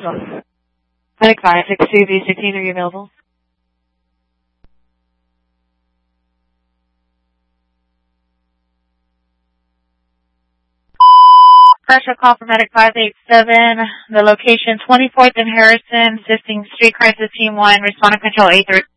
Medic 562 V16, are you available? Pressure call for Medic 587, the location 24th and Harrison, assisting Street Crisis Team 1, respond to control 83.